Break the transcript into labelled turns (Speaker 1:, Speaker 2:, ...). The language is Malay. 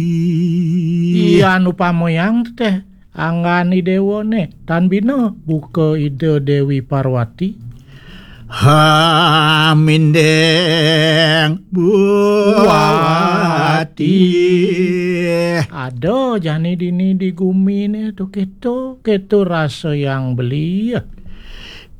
Speaker 1: Iya anu pamoyang teh anggani dewone tan bina buka ide Dewi Parwati.
Speaker 2: Hamindeng buati.
Speaker 1: Ada jani dini di gumi ne tu keto rasa yang belia.